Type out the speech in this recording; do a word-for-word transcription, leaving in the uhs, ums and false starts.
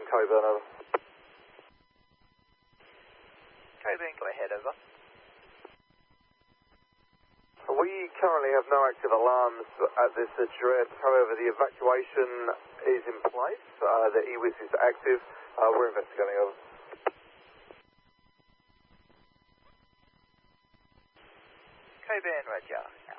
Coburn, over. Coburn, go ahead, over. We currently have no active alarms at this address. However, the evacuation is in place. Uh, the E W I S is active. Uh, we're investigating, over. Coburn, Roger.